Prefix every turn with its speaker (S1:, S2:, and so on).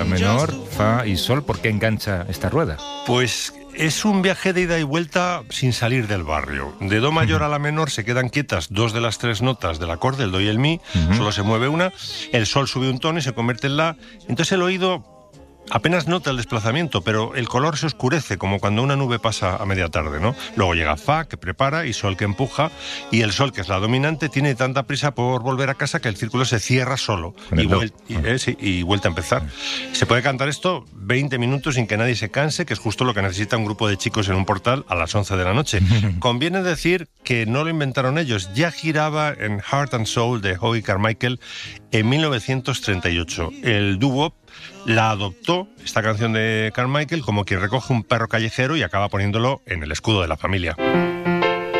S1: la menor, fa y sol. ¿Por qué engancha esta rueda?
S2: Pues es un viaje de ida y vuelta sin salir del barrio. De do mayor a la menor se quedan quietas 2 de las 3 notas del acorde, el do y el mi, solo se mueve una, el sol sube un tono y se convierte en la. Entonces el oído apenas nota el desplazamiento, pero el color se oscurece, como cuando una nube pasa a media tarde, ¿no? Luego llega fa, que prepara, y sol, que empuja, y el sol, que es la dominante, tiene tanta prisa por volver a casa que el círculo se cierra solo y vuelta a empezar. Se puede cantar esto 20 minutos sin que nadie se canse, que es justo lo que necesita un grupo de chicos en un portal a las 11 de la noche. Conviene decir que no lo inventaron ellos, ya giraba en Heart and Soul de Howie Carmichael en 1938. El doo-wop la adoptó, esta canción de Carmichael, como quien recoge un perro callejero y acaba poniéndolo en el escudo de la familia.